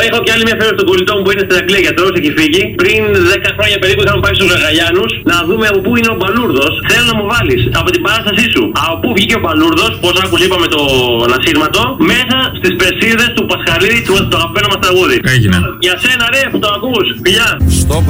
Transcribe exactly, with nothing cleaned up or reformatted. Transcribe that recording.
Έχω και άλλη μια φέρω στον κολλητό μου που είναι στην Αγγλία γιατρός, έχει φύγει. Πριν δέκα χρόνια περίπου είχαμε πάει στους Γαγαλιάνους να δούμε από πού είναι ο Μπαλούρδος. Θέλω να μου βάλεις από την παράστασή σου από πού βγήκε ο Μπαλούρδος, πώς άκους είπαμε το ανασύρματο, μέσα στις Περσίδες του Πασχαλίδη, του αγαπημένο μας τραγούδι. Έγινε. Για σένα ρε που το ακούς, φιλιά.